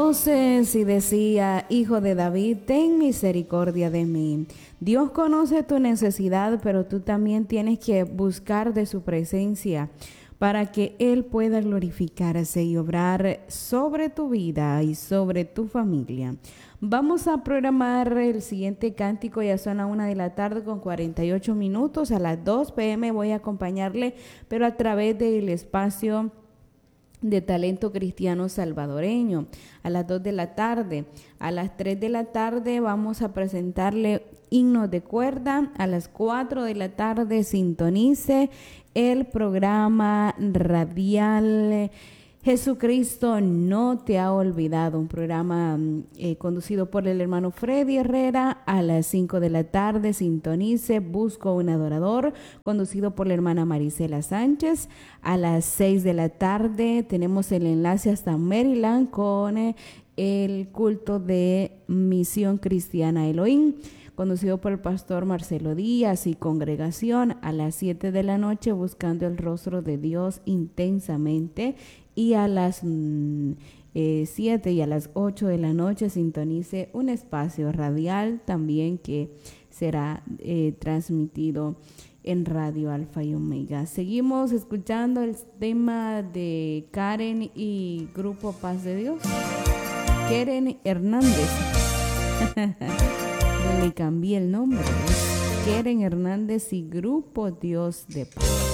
voces y decía: Hijo de David, ten misericordia de mí. Dios conoce tu necesidad, pero tú también tienes que buscar de su presencia para que Él pueda glorificarse y obrar sobre tu vida y sobre tu familia. Vamos a programar el siguiente cántico, ya son a 1:00 con 48 minutos. A las 2 p.m. voy a acompañarle, pero a través del espacio de talento cristiano salvadoreño. A las 2 de la tarde, a las 3 de la tarde vamos a presentarle himnos de cuerda. A las 4 de la tarde sintonice el programa radial Jesucristo no te ha olvidado, un programa conducido por el hermano Freddy Herrera. A las 5 de la tarde sintonice Busco un adorador, conducido por la hermana Marisela Sánchez. A las 6 de la tarde tenemos el enlace hasta Maryland con el culto de Misión Cristiana Elohim, conducido por el pastor Marcelo Díaz y congregación. A las 7 de la noche Buscando el Rostro de Dios intensamente. Y a las 7 y a las 8 de la noche sintonice un espacio radial también que será transmitido en Radio Alfa y Omega. Seguimos escuchando el tema de Karen y Grupo Paz de Dios. Karen Hernández. Le cambié el nombre. Karen Hernández y Grupo Dios de Paz.